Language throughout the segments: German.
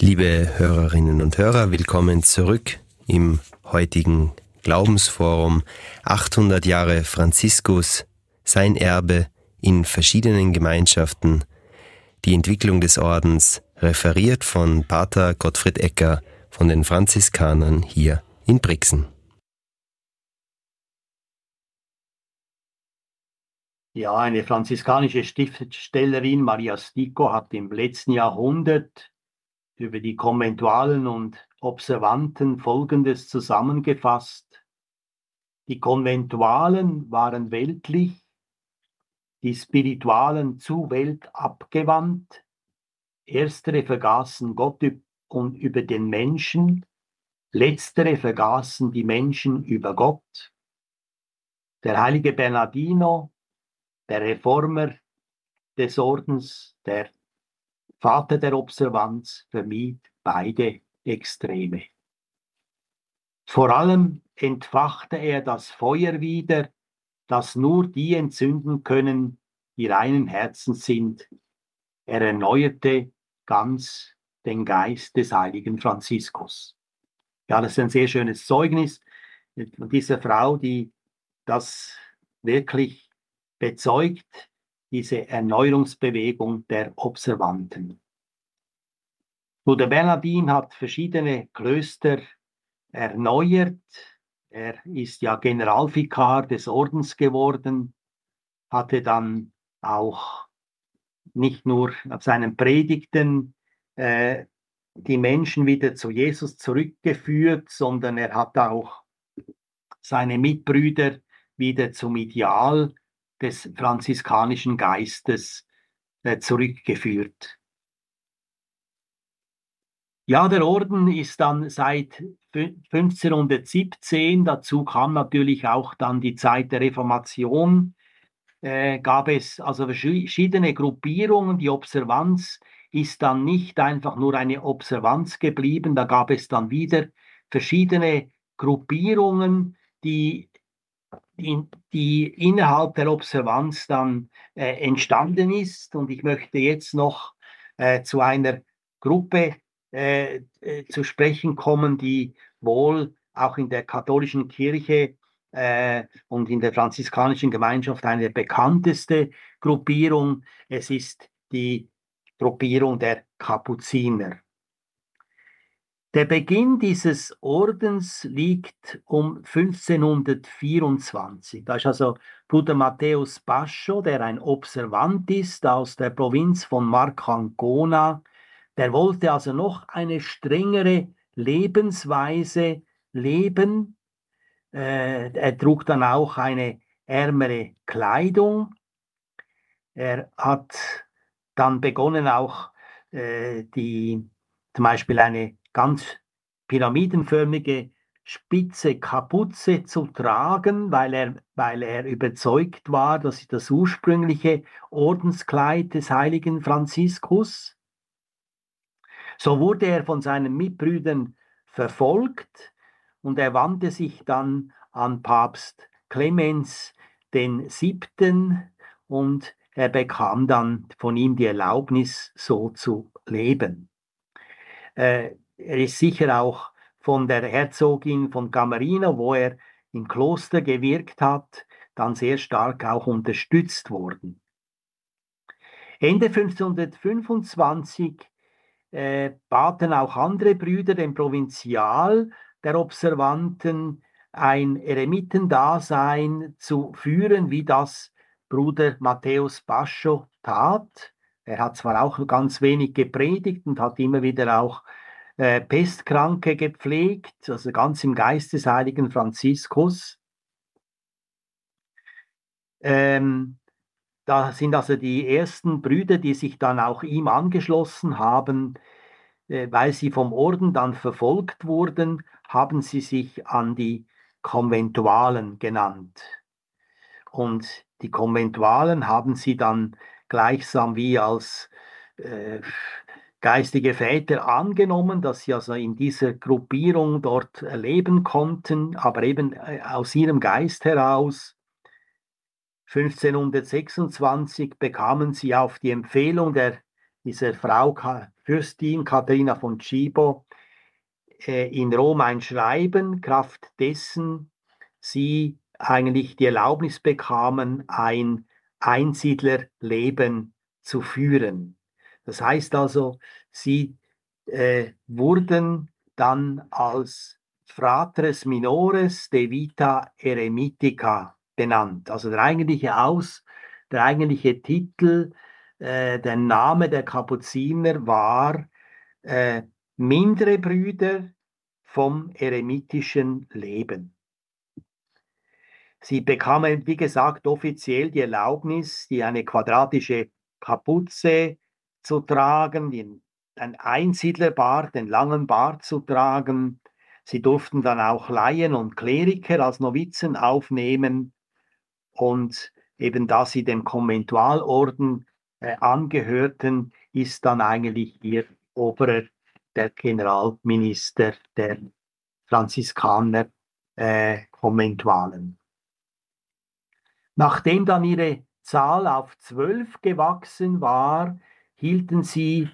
Liebe Hörerinnen und Hörer, willkommen zurück im heutigen Glaubensforum 800 Jahre Franziskus, sein Erbe in verschiedenen Gemeinschaften, die Entwicklung des Ordens, referiert von Pater Gottfried Ecker von den Franziskanern hier in Brixen. Ja, eine franziskanische Schriftstellerin, Maria Stico, hat im letzten Jahrhundert über die Konventualen und Observanten Folgendes zusammengefasst. Die Konventualen waren weltlich, die Spiritualen zu weltabgewandt. Erstere vergaßen Gott und über den Menschen, letztere vergaßen die Menschen über Gott. Der heilige Bernardino, der Reformer des Ordens, der Vater der Observanz, vermied beide Extreme. Vor allem entfachte er das Feuer wieder, das nur die entzünden können, die reinen Herzens sind. Er erneuerte ganz den Geist des heiligen Franziskus. Ja, das ist ein sehr schönes Zeugnis von dieser Frau, die das wirklich bezeugt, diese Erneuerungsbewegung der Observanten. Bruder Bernardin hat verschiedene Klöster erneuert. Er ist ja Generalvikar des Ordens geworden, hatte dann auch nicht nur auf seinen Predigten die Menschen wieder zu Jesus zurückgeführt, sondern er hat auch seine Mitbrüder wieder zum Ideal des franziskanischen Geistes zurückgeführt. Ja, der Orden ist dann seit 1517, dazu kam natürlich auch dann die Zeit der Reformation, gab es also verschiedene Gruppierungen. Die Observanz ist dann nicht einfach nur eine Observanz geblieben, da gab es dann wieder verschiedene Gruppierungen, die innerhalb der Observanz dann entstanden ist. Und ich möchte jetzt noch zu einer Gruppe zu sprechen kommen, die wohl auch in der katholischen Kirche und in der franziskanischen Gemeinschaft eine bekannteste Gruppierung. Es ist die Gruppierung der Kapuziner. Der Beginn dieses Ordens liegt um 1524. Da ist also Bruder Matthäus Bascho, der ein Observant ist aus der Provinz von Marcancona. Der wollte also noch eine strengere Lebensweise leben. Er trug dann auch eine ärmere Kleidung. Er hat dann begonnen auch zum Beispiel eine ganz pyramidenförmige spitze Kapuze zu tragen, weil er überzeugt war, das ist das ursprüngliche Ordenskleid des heiligen Franziskus. So wurde er von seinen Mitbrüdern verfolgt und er wandte sich dann an Papst Clemens VII. Und er bekam dann von ihm die Erlaubnis, so zu leben. Er ist sicher auch von der Herzogin von Camerino, wo er im Kloster gewirkt hat, dann sehr stark auch unterstützt worden. Ende 1525 baten auch andere Brüder dem Provinzial der Observanten ein Eremitendasein zu führen, wie das Bruder Matthäus Bascho tat. Er hat zwar auch ganz wenig gepredigt und hat immer wieder auch Pestkranke gepflegt, also ganz im Geist des heiligen Franziskus. Da sind also die ersten Brüder, die sich dann auch ihm angeschlossen haben, weil sie vom Orden dann verfolgt wurden, haben sie sich an die Konventualen genannt. Und die Konventualen haben sie dann gleichsam wie als geistige Väter angenommen, dass sie also in dieser Gruppierung dort leben konnten, aber eben aus ihrem Geist heraus. 1526 bekamen sie auf die Empfehlung der dieser Frau Fürstin Katharina von Cibo in Rom ein Schreiben, kraft dessen sie eigentlich die Erlaubnis bekamen, ein Einsiedlerleben zu führen. Das heißt also, sie wurden dann als Fratres Minores de Vita Eremitica benannt. Also der eigentliche Titel, der Name der Kapuziner war Mindere Brüder vom eremitischen Leben. Sie bekamen, wie gesagt, offiziell die Erlaubnis, eine quadratische Kapuze zu tragen, ein Einsiedlerbart, den langen Bart zu tragen. Sie durften dann auch Laien und Kleriker als Novizen aufnehmen. Und eben da sie dem Konventualorden angehörten, ist dann eigentlich ihr Oberer der Generalminister der Franziskaner Konventualen. Nachdem dann ihre Zahl auf 12 gewachsen war, hielten sie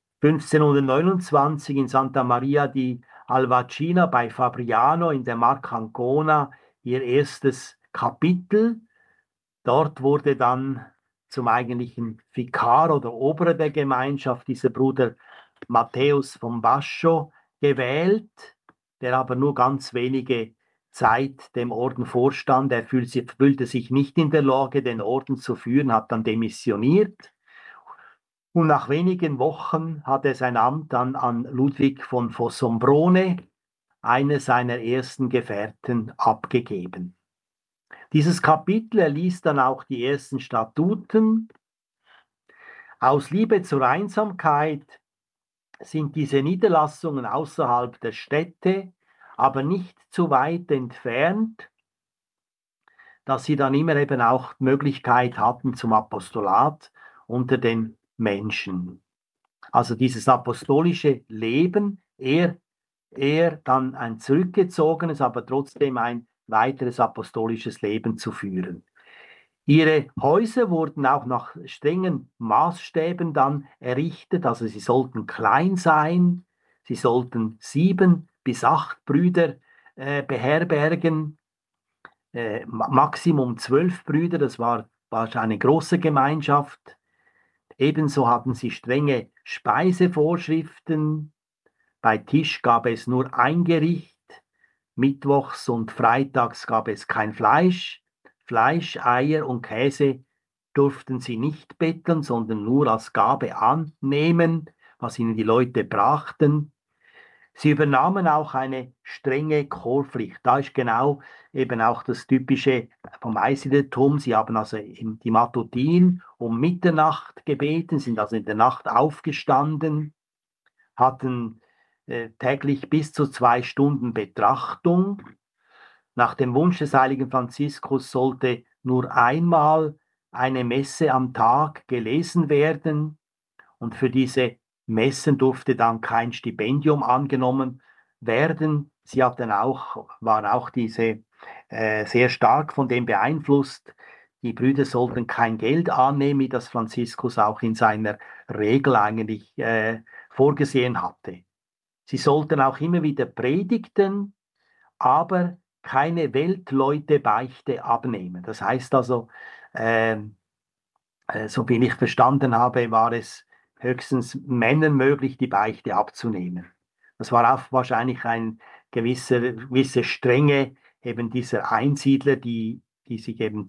1529 in Santa Maria di Alvacina bei Fabriano in der Marca Ancona ihr erstes Kapitel. Dort wurde dann zum eigentlichen Vikar oder Oberer der Gemeinschaft dieser Bruder Matthäus von Bascio gewählt, der aber nur ganz wenige Zeit dem Orden vorstand. Er fühlte sich nicht in der Lage, den Orden zu führen, hat dann demissioniert. Und nach wenigen Wochen hat er sein Amt dann an Ludwig von Fossombrone, einer seiner ersten Gefährten, abgegeben. Dieses Kapitel erließ dann auch die ersten Statuten. Aus Liebe zur Einsamkeit sind diese Niederlassungen außerhalb der Städte, aber nicht zu weit entfernt, dass sie dann immer eben auch Möglichkeit hatten zum Apostolat unter den Menschen. Also dieses apostolische Leben, eher dann ein zurückgezogenes, aber trotzdem ein weiteres apostolisches Leben zu führen. Ihre Häuser wurden auch nach strengen Maßstäben dann errichtet, also sie sollten klein sein, sie sollten 7 bis 8 Brüder beherbergen, Maximum 12 Brüder, das war eine große Gemeinschaft. Ebenso hatten sie strenge Speisevorschriften. Bei Tisch gab es nur ein Gericht. Mittwochs und freitags gab es kein Fleisch. Fleisch, Eier und Käse durften sie nicht betteln, sondern nur als Gabe annehmen, was ihnen die Leute brachten. Sie übernahmen auch eine strenge Chorpflicht. Da ist genau eben auch das Typische vom Einsiedeltum. Sie haben also die Matutin um Mitternacht gebeten, sind also in der Nacht aufgestanden, hatten täglich bis zu 2 Stunden Betrachtung. Nach dem Wunsch des heiligen Franziskus sollte nur einmal eine Messe am Tag gelesen werden und für diese Messen durfte dann kein Stipendium angenommen werden. Sie waren auch sehr stark von dem beeinflusst. Die Brüder sollten kein Geld annehmen, wie das Franziskus auch in seiner Regel eigentlich vorgesehen hatte. Sie sollten auch immer wieder predigten, aber keine Weltleute-Beichte abnehmen. Das heißt also, so wie ich verstanden habe, war es höchstens Männern möglich, die Beichte abzunehmen. Das war auch wahrscheinlich eine gewisse Strenge eben dieser Einsiedler, die sich eben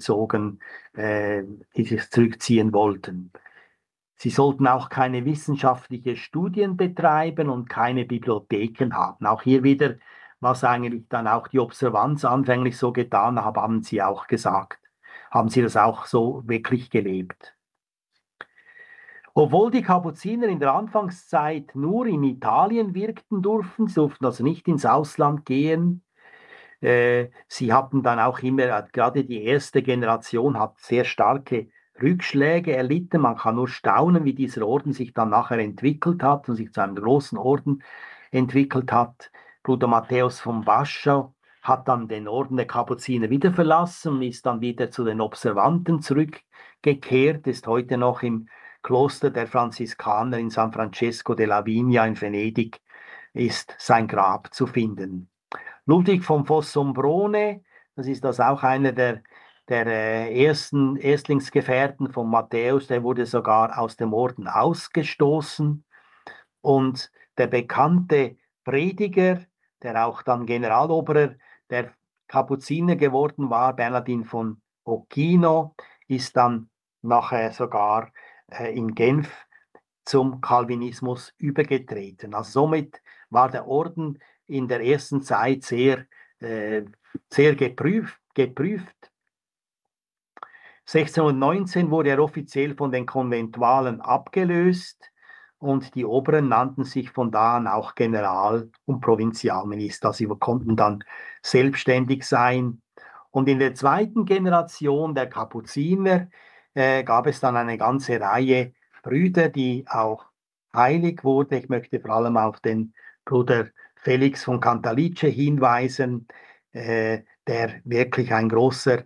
die sich zurückziehen wollten. Sie sollten auch keine wissenschaftlichen Studien betreiben und keine Bibliotheken haben. Auch hier wieder, was eigentlich dann auch die Observanz anfänglich so getan hat, haben sie auch gesagt. Haben sie das auch so wirklich gelebt. Obwohl die Kapuziner in der Anfangszeit nur in Italien wirkten durften, sie durften also nicht ins Ausland gehen. Sie hatten dann auch immer, gerade die erste Generation hat sehr starke Rückschläge erlitten. Man kann nur staunen, wie dieser Orden sich dann nachher entwickelt hat und sich zu einem großen Orden entwickelt hat. Bruder Matthäus von Bascio hat dann den Orden der Kapuziner wieder verlassen und ist dann wieder zu den Observanten zurückgekehrt, ist heute noch im Kloster der Franziskaner in San Francesco della Vigna in Venedig ist sein Grab zu finden. Ludwig von Fossombrone, das ist das auch einer der ersten Erstlingsgefährten von Matthäus, der wurde sogar aus dem Orden ausgestoßen. Und der bekannte Prediger, der auch dann Generaloberer der Kapuziner geworden war, Bernardin von Occhino, ist dann nachher sogar in Genf zum Calvinismus übergetreten. Also somit war der Orden in der ersten Zeit sehr geprüft. 1619 wurde er offiziell von den Konventualen abgelöst und die Oberen nannten sich von da an auch General- und Provinzialminister. Also sie konnten dann selbstständig sein. Und in der zweiten Generation der Kapuziner gab es dann eine ganze Reihe Brüder, die auch heilig wurden. Ich möchte vor allem auf den Bruder Felix von Cantalice hinweisen, der wirklich ein großer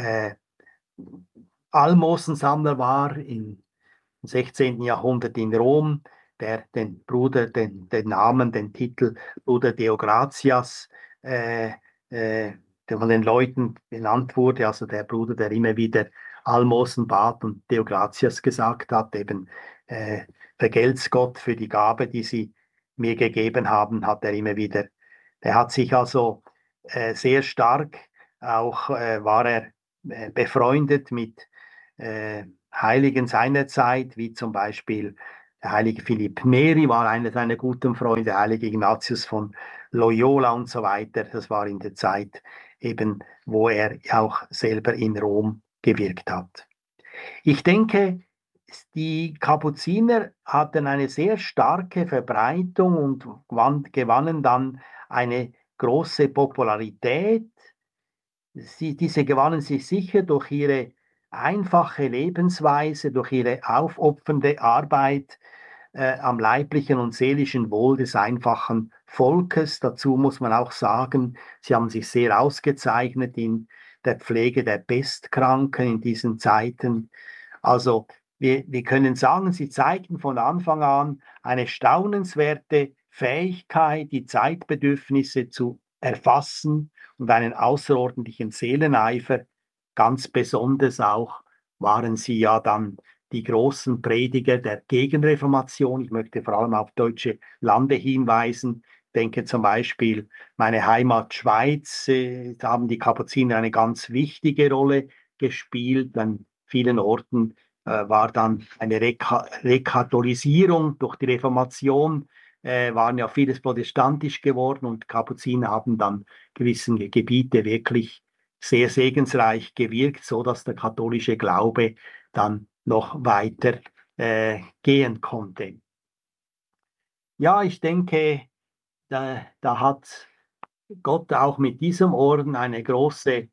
Almosensammler war im 16. Jahrhundert in Rom, der den Bruder, den Namen, den Titel Bruder Deogratias, der von den Leuten benannt wurde, also der Bruder, der immer wieder Almosen bat und Deogratias gesagt hat, eben vergelt's Gott für die Gabe, die sie mir gegeben haben, hat er immer wieder. Er hat sich also sehr stark, auch war er befreundet mit Heiligen seiner Zeit, wie zum Beispiel der heilige Philipp Neri war einer seiner guten Freunde, der heilige Ignatius von Loyola und so weiter. Das war in der Zeit eben, wo er auch selber in Rom gewirkt hat. Ich denke, die Kapuziner hatten eine sehr starke Verbreitung und gewannen dann eine große Popularität. Diese gewannen sich sicher durch ihre einfache Lebensweise, durch ihre aufopfernde Arbeit am leiblichen und seelischen Wohl des einfachen Volkes. Dazu muss man auch sagen, sie haben sich sehr ausgezeichnet in der Pflege der Pestkranken in diesen Zeiten. Also wir können sagen, sie zeigten von Anfang an eine staunenswerte Fähigkeit, die Zeitbedürfnisse zu erfassen und einen außerordentlichen Seeleneifer. Ganz besonders auch waren sie ja dann die großen Prediger der Gegenreformation. Ich möchte vor allem auf deutsche Lande hinweisen. Ich denke zum Beispiel meine Heimat Schweiz, da haben die Kapuziner eine ganz wichtige Rolle gespielt. An vielen Orten war dann eine Rekatholisierung durch die Reformation, waren ja vieles protestantisch geworden und Kapuziner haben dann gewisse Gebiete wirklich sehr segensreich gewirkt, so dass der katholische Glaube dann noch weiter gehen konnte. Ja, ich denke, da hat Gott auch mit diesem Orden einen großen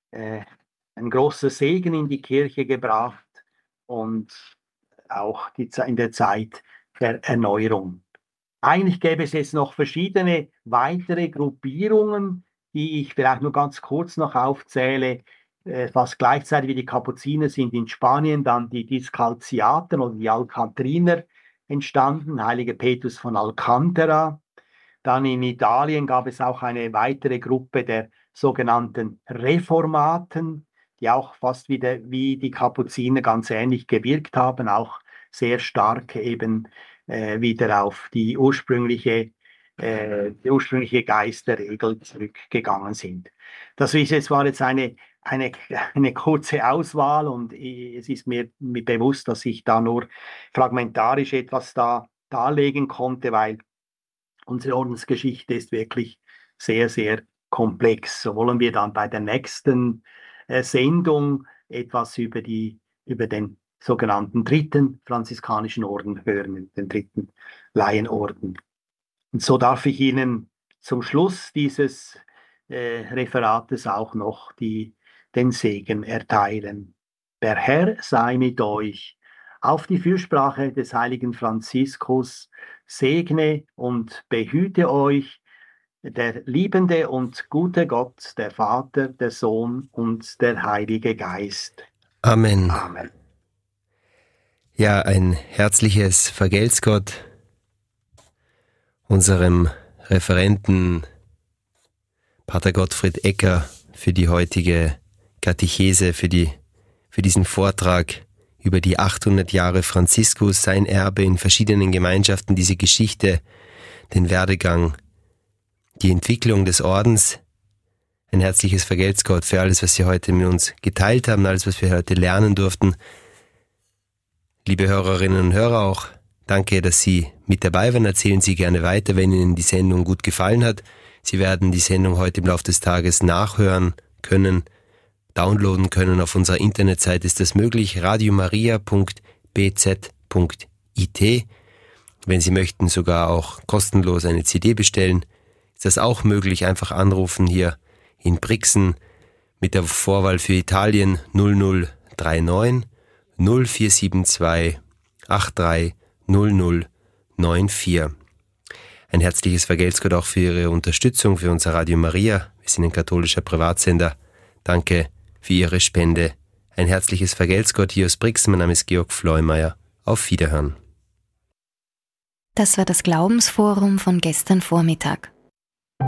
Segen in die Kirche gebracht und auch in der Zeit der Erneuerung. Eigentlich gäbe es jetzt noch verschiedene weitere Gruppierungen, die ich vielleicht nur ganz kurz noch aufzähle. Fast gleichzeitig wie die Kapuziner sind in Spanien dann die Discalciaten oder die Alcantriner entstanden, Heilige Petrus von Alcantara. Dann in Italien gab es auch eine weitere Gruppe der sogenannten Reformaten, die auch fast wieder wie die Kapuziner ganz ähnlich gewirkt haben, auch sehr stark eben wieder auf die ursprüngliche Geist der Regel zurückgegangen sind. War jetzt eine kurze Auswahl und es ist mir bewusst, dass ich da nur fragmentarisch etwas darlegen konnte, weil unsere Ordensgeschichte ist wirklich sehr, sehr komplex. So wollen wir dann bei der nächsten Sendung etwas über den sogenannten dritten franziskanischen Orden hören, den dritten Laienorden. Und so darf ich Ihnen zum Schluss dieses Referates auch noch den Segen erteilen. Der Herr sei mit euch. Auf die Fürsprache des heiligen Franziskus segne und behüte euch der liebende und gute Gott, der Vater, der Sohn und der Heilige Geist. Amen. Amen. Ja, ein herzliches Vergelt's Gott unserem Referenten Pater Gottfried Ecker für die heutige Katechese, für diesen Vortrag über die 800 Jahre Franziskus, sein Erbe in verschiedenen Gemeinschaften, diese Geschichte, den Werdegang, die Entwicklung des Ordens. Ein herzliches Vergelt's Gott für alles, was Sie heute mit uns geteilt haben, alles, was wir heute lernen durften. Liebe Hörerinnen und Hörer, auch danke, dass Sie mit dabei waren. Erzählen Sie gerne weiter, wenn Ihnen die Sendung gut gefallen hat. Sie werden die Sendung heute im Laufe des Tages nachhören können, downloaden können. Auf unserer Internetseite ist das möglich, radiomaria.bz.it. Wenn Sie möchten, sogar auch kostenlos eine CD bestellen, ist das auch möglich. Einfach anrufen hier in Brixen mit der Vorwahl für Italien 0039 0472 83 0094. Ein herzliches Vergelt's Gott auch für Ihre Unterstützung für unser Radio Maria. Wir sind ein katholischer Privatsender. Danke für Ihre Spende. Ein herzliches Vergelt's Gott hier aus Brixen. Mein Name ist Georg Fleumeier. Auf Wiederhören. Das war das Glaubensforum von gestern Vormittag.